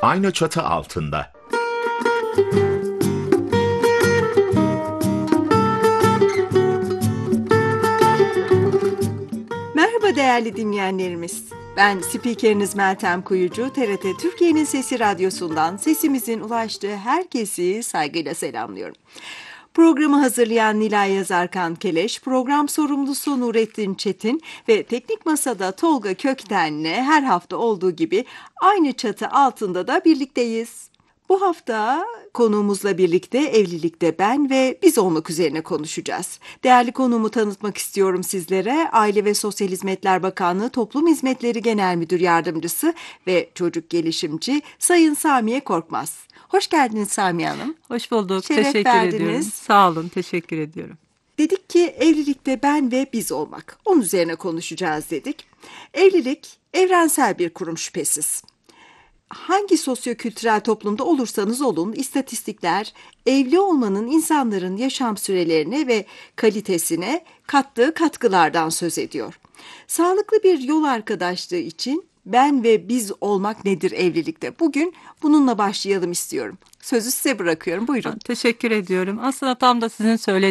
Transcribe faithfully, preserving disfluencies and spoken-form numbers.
Aynı çatı altında. Merhaba değerli dinleyenlerimiz. Ben spikeriniz Meltem Kuyucu, T R T Türkiye'nin Sesi Radyosu'ndan sesimizin ulaştığı herkesi saygıyla selamlıyorum. Programı hazırlayan Nilay Yazarkan Keleş, program sorumlusu Nurettin Çetin ve Teknik Masa'da Tolga Kökten'le her hafta olduğu gibi aynı çatı altında da birlikteyiz. Bu hafta konuğumuzla birlikte evlilikte ben ve biz olmak üzerine konuşacağız. Değerli konuğumu tanıtmak istiyorum sizlere. Aile ve Sosyal Hizmetler Bakanlığı Toplum Hizmetleri Genel Müdür Yardımcısı ve çocuk gelişimci Sayın Samiye Korkmaz. Hoş geldiniz Samiye Hanım. Hoş bulduk. Şeref teşekkür verdiniz. ediyorum. Sağ olun. Teşekkür ediyorum. Dedik ki evlilikte ben ve biz olmak. Onun üzerine konuşacağız dedik. Evlilik evrensel bir kurum şüphesiz. Hangi sosyokültürel toplumda olursanız olun, istatistikler evli olmanın insanların yaşam sürelerine ve kalitesine kattığı katkılardan söz ediyor. Sağlıklı bir yol arkadaşlığı için ben ve biz olmak nedir evlilikte? Bugün bununla başlayalım istiyorum. Sözü size bırakıyorum. Buyurun. Teşekkür ediyorum. Aslında tam da sizin söylediğiniz